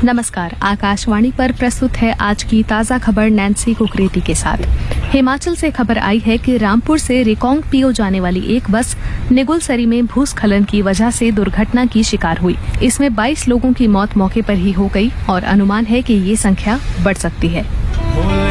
नमस्कार, आकाशवाणी पर प्रस्तुत है आज की ताज़ा खबर नैन्सी कुकरेती के साथ। हिमाचल से खबर आई है कि रामपुर से रिकांगपिओ जाने वाली एक बस निगुलसरी में भूस्खलन की वजह से दुर्घटना की शिकार हुई। इसमें 22 लोगों की मौत मौके पर ही हो गई और अनुमान है कि ये संख्या बढ़ सकती है।